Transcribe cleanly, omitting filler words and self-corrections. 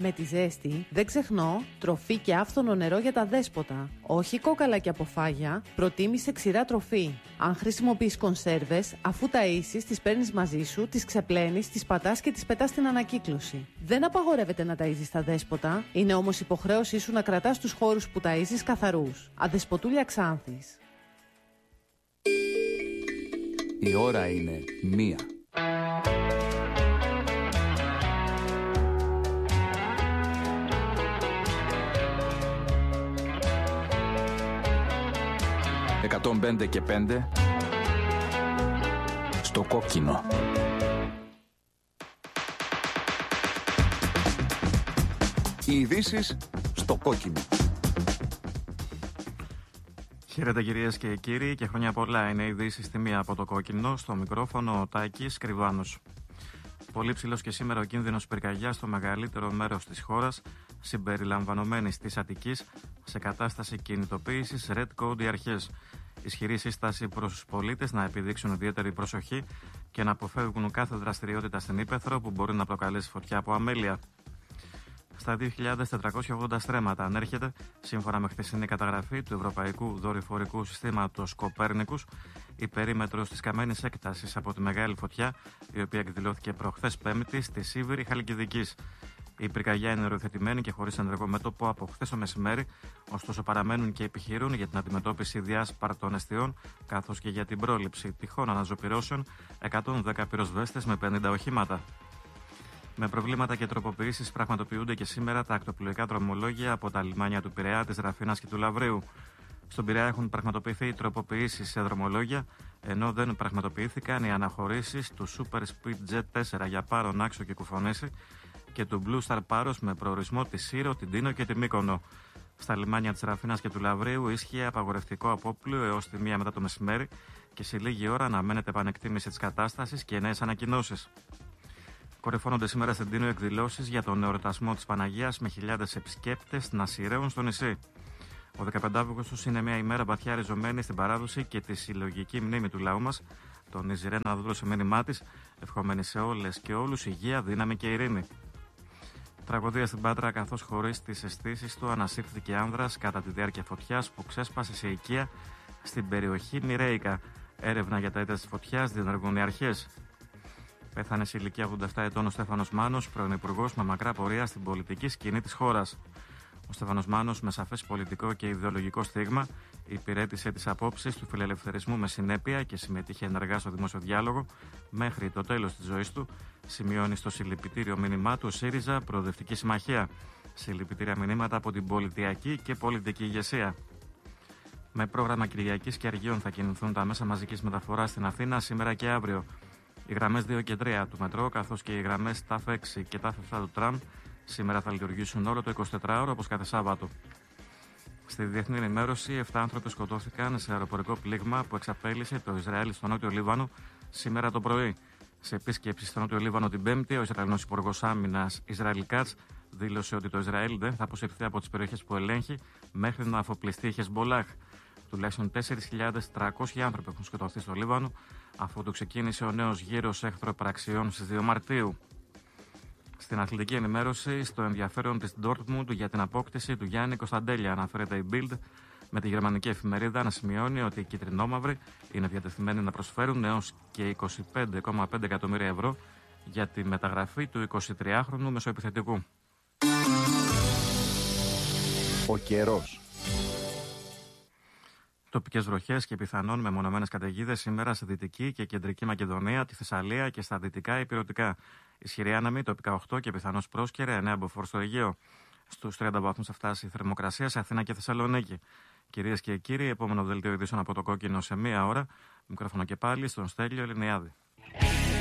Με τη ζέστη, δεν ξεχνώ, τροφή και άφθονο νερό για τα δέσποτα. Όχι κόκαλα και αποφάγια, προτίμησε ξηρά τροφή. Αν χρησιμοποιείς κονσέρβες, αφού ταΐσεις, τις παίρνεις μαζί σου, τις ξεπλένεις, τις πατάς και τις πετάς στην ανακύκλωση. Δεν απαγορεύεται να ταΐζεις τα δέσποτα, είναι όμως υποχρέωσή σου να κρατάς τους χώρους που ταΐζεις καθαρούς. Αδεσποτούλια Ξάνθης. Η ώρα είναι 1. «105 και 5» στο κόκκινο. Οι ειδήσεις στο κόκκινο. Χαίρετε κυρίες και κύριοι και χρόνια πολλά. Είναι ειδήσεις στη μία από το κόκκινο. Στο μικρόφωνο ο Τάκης Κρυβάνος. Πολύ ψηλός και σήμερα ο κίνδυνος πυρκαγιάς στο μεγαλύτερο μέρος της χώρας, συμπεριλαμβανομένης της Αττικής, σε κατάσταση κινητοποίησης Red Code οι αρχές. Ισχυρή σύσταση προς τους πολίτες να επιδείξουν ιδιαίτερη προσοχή και να αποφεύγουν κάθε δραστηριότητα στην ύπαιθρο που μπορεί να προκαλέσει φωτιά από αμέλεια. Στα 2.480 στρέμματα ανέρχεται, σύμφωνα με χθεσινή καταγραφή του Ευρωπαϊκού Δορυφορικού Συστήματος Κοπέρνικους, η περίμετρος της καμένης έκτασης από τη μεγάλη φωτιά, η οποία εκδηλώθηκε προχθές Πέμπτη στη Σίβηρη Χαλκιδικής. Η πυρκαγιά είναι οριοθετημένη και χωρίς ενεργό μέτωπο από χθες το μεσημέρι, ωστόσο παραμένουν και επιχειρούν για την αντιμετώπιση διάσπαρτων εστιών, καθώς και για την πρόληψη τυχών αναζωπυρώσεων 110 πυροσβέστες με 50 οχήματα. Με προβλήματα και τροποποιήσεις πραγματοποιούνται και σήμερα τα ακτοπλοϊκά δρομολόγια από τα λιμάνια του Πειραιά, της Ραφίνας και του Λαβρίου. Στον Πειραιά έχουν πραγματοποιηθεί τροποποιήσεις σε δρομολόγια, ενώ δεν πραγματοποιήθηκαν οι αναχωρήσεις του Super Speed Jet 4 για Πάρο, Άξο και Κουφονέση και του Blue Star Πάρος με προορισμό τη Σύρο, την Τίνο και τη Μύκονο. Στα λιμάνια της Ραφίνας και του Λαβρίου ίσχυε απαγορευτικό απόπλοιο έως τη 1 μετά το μεσημέρι και σε λίγη ώρα αναμένεται επανεκτίμηση της κατάστασης και νέες ανακοινώσεις. Κορυφώνονται σήμερα στην Τίνο εκδηλώσεις για τον εορτασμό της Παναγίας με χιλιάδες επισκέπτες να σειραίουν στο νησί. Ο 15 Αυγούστου είναι μια ημέρα βαθιά ριζωμένη στην παράδοση και τη συλλογική μνήμη του λαού μας. Τονίζει η Ρένα Δούρο σε μήνυμά της, ευχόμενη σε όλες και όλους υγεία, δύναμη και ειρήνη. Τραγωδία στην Πάτρα, καθώς χωρίς τις αισθήσεις του ανασύρθηκε άνδρας κατά τη διάρκεια φωτιάς που ξέσπασε σε οικία στην περιοχή Μιρέικα. Έρευνα για τα αίτια της φωτιάς διενεργούν οι αρχές. Πέθανε σε ηλικία 87 ετών ο Στέφανος Μάνος, πρώην υπουργός με μακρά πορεία στην πολιτική σκηνή της χώρας. Ο Στέφανος Μάνος, με σαφές πολιτικό και ιδεολογικό στίγμα, υπηρέτησε τις απόψεις του φιλελευθερισμού με συνέπεια και συμμετείχε ενεργά στο δημόσιο διάλογο μέχρι το τέλος της ζωής του, σημειώνει στο συλληπιτήριο μήνυμά του ΣΥΡΙΖΑ Προοδευτική Συμμαχία. Συλληπιτήρια μηνύματα από την πολιτιακή και πολιτική ηγεσία. Με πρόγραμμα Κυριακής και Αργίων θα κινηθούν τα μέσα μαζικής μεταφοράς στην Αθήνα σήμερα και αύριο. Οι γραμμές 2 και 3 του μετρό, καθώς και οι γραμμές ΤΑΦ 6 και ΤΑΦ 7 του τραμ, σήμερα θα λειτουργήσουν όλο το 24ωρο όπως κάθε Σάββατο. Στη διεθνή ενημέρωση, 7 άνθρωποι σκοτώθηκαν σε αεροπορικό πλήγμα που εξαπέλυσε το Ισραήλ στο Νότιο Λίβανο σήμερα το πρωί. Σε επίσκεψη στο Νότιο Λίβανο την Πέμπτη, ο Ισραηλινός Υπουργός Άμυνας Ισραήλ Κάτς δήλωσε ότι το Ισραήλ δεν θα αποσυρθεί από τις περιοχές που ελέγχει μέχρι να αφοπλιστεί η Χεσμολάχ. Τουλάχιστον 4.300 άνθρωποι έχουν σκοτωθεί στο Λίβανο, αφού του ξεκίνησε ο νέος γύρος εχθροπραξιών στις 2 Μαρτίου. Στην αθλητική ενημέρωση, στο ενδιαφέρον της Ντόρτμουντ για την απόκτηση του Γιάννη Κωνσταντέλια, αναφέρεται η Bild, με τη γερμανική εφημερίδα να σημειώνει ότι οι κίτρινόμαυροι είναι διατεθειμένοι να προσφέρουν έως και 25,5 εκατομμύρια ευρώ για τη μεταγραφή του 23χρονου μεσοεπιθετικού. Ο καιρός. Τοπικές βροχές και πιθανόν μεμονωμένες καταιγίδες σήμερα στη Δυτική και Κεντρική Μακεδονία, τη Θεσσαλία και στα δυτικά Ηπειρωτικά. Ισχυρή άνεμη, τοπικά 8 και πιθανώς πρόσκαιρε 9 μποφόρ στο Αιγαίο. Στους 30 βαθμούς θα φτάσει η θερμοκρασία σε Αθήνα και Θεσσαλονίκη. Κυρίες και κύριοι, επόμενο δελτίο ειδήσεων από το κόκκινο σε 1 ώρα. Μικρόφωνο και πάλι στον Στέλιο Ελληνιάδη.